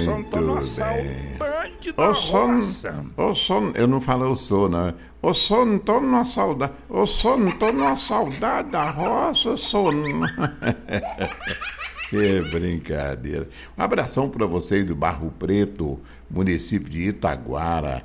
Muito tô numa bem. saudade da roça. Ô sono, eu não falo o sono, não. Ô sono, tô numa saudade. Ô sono, tô numa saudade da roça, sono. Que brincadeira. Um abração para vocês do Barro Preto, município de Itaguara.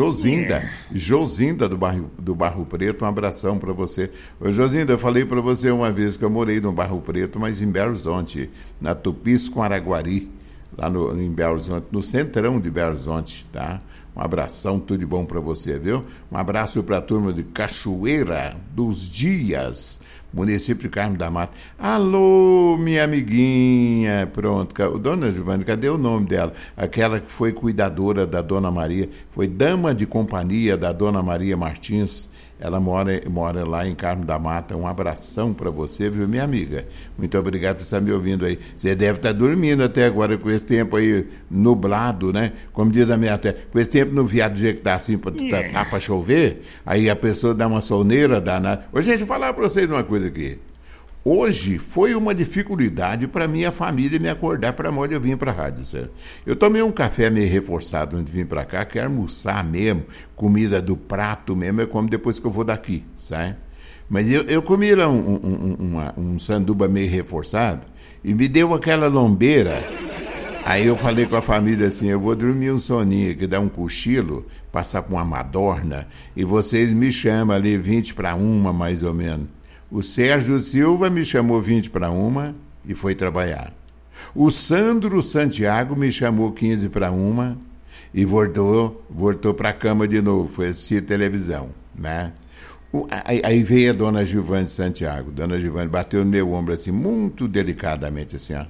Josinda do Barro Preto, um abração para você. Ô, Josinda, eu falei para você uma vez que eu morei no Barro Preto, mas em Belo Horizonte, na Tupis com Araguari, lá em Belo Horizonte, no centrão de Belo Horizonte, tá? Um abração, tudo de bom para você, viu? Um abraço para a turma de Cachoeira dos Dias, município de Carmo da Mata. Alô, minha amiguinha. Pronto, dona Giovana, cadê o nome dela? Aquela que foi cuidadora da Dona Maria, foi dama de companhia da Dona Maria Martins. Ela mora lá em Carmo da Mata. Um abração para você, viu, minha amiga? Muito obrigado por estar me ouvindo aí. Você deve estar dormindo até agora com esse tempo aí nublado, né? Como diz a minha terra, com esse tempo nuviado do jeito que tá assim, tá para chover, aí a pessoa dá uma soneira danada. Ô, gente, vou falar para vocês uma coisa aqui. Hoje foi uma dificuldade para minha família me acordar para onde eu vim para a rádio, sério. Eu tomei um café meio reforçado antes de vir para cá, quero almoçar mesmo, comida do prato mesmo, eu como depois que eu vou daqui, sabe? Mas eu comi lá um sanduba meio reforçado e me deu aquela lombeira. Aí eu falei com a família assim, eu vou dormir um soninho aqui, dar um cochilo, passar por uma madorna, e vocês me chamam ali 20 para 1 mais ou menos. O Sérgio Silva me chamou 20 para 1 e foi trabalhar. O Sandro Santiago me chamou 15 para 1 e voltou para a cama de novo, foi assistir televisão, né? Aí veio a dona Giovane Santiago. Dona Giovane bateu no meu ombro assim, muito delicadamente assim, ó.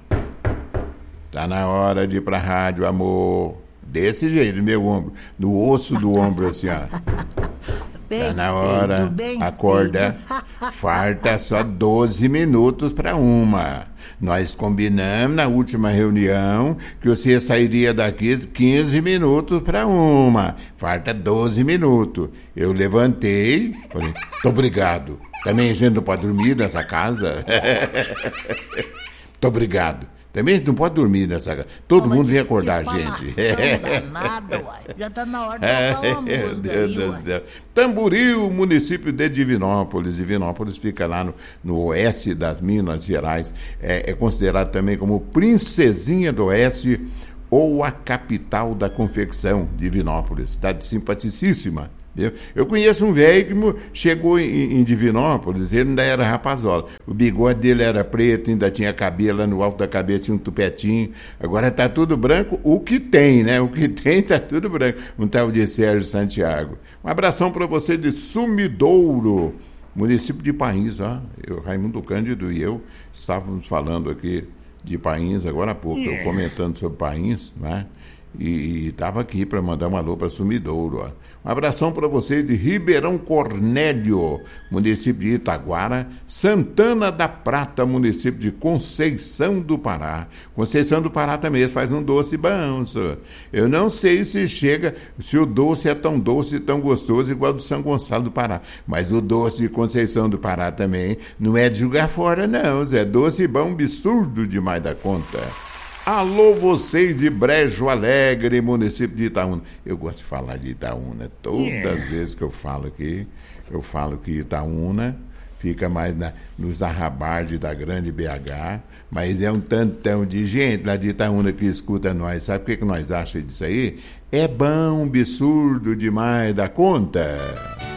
Tá na hora de ir pra rádio, amor. Desse jeito, no meu ombro, no osso do ombro assim, ó. Tá na hora, acorda, falta só 12 minutos para 1. Nós combinamos na última reunião que você sairia daqui 15 minutos para 1. Falta 12 minutos. Eu levantei, falei, muito obrigado. Também a gente não pode dormir nessa casa? Muito obrigado. Também a gente não pode dormir nessa casa. Todo mundo vem acordar a gente. Danada, uai. Já tá na hora de tocar uma música. Deus do céu. Tamboril, município de Divinópolis. Divinópolis fica lá no oeste das Minas Gerais. É considerado também como Princesinha do Oeste ou a capital da confecção, Divinópolis. Cidade simpaticíssima. Eu conheço um velho que chegou em Divinópolis, ele ainda era rapazola. O bigode dele era preto, ainda tinha cabelo, lá no alto da cabeça tinha um tupetinho. Agora tá tudo branco, o que tem, né? O que tem tá tudo branco. Um tal de Sérgio Santiago. Um abração para você de Sumidouro, município de Pains, ó. Raimundo Cândido e eu estávamos falando aqui de Pains agora há pouco, eu comentando sobre Pains, né? E estava aqui para mandar um alô para Sumidouro. Ó. Um abração para vocês de Ribeirão Cornélio, município de Itaguara, Santana da Prata, município de Conceição do Pará. Conceição do Pará também faz um doce bom. Senhor. Eu não sei se o doce é tão doce e tão gostoso igual do São Gonçalo do Pará, mas o doce de Conceição do Pará também não é de jogar fora não, é doce bom, absurdo demais da conta. Alô, vocês de Brejo Alegre, município de Itaúna. Eu gosto de falar de Itaúna. Todas as vezes que eu falo aqui, eu falo que Itaúna fica mais nos arrabardes da grande BH, mas é um tantão de gente lá de Itaúna que escuta nós. Sabe o que nós achamos disso aí? É bom, absurdo demais da conta.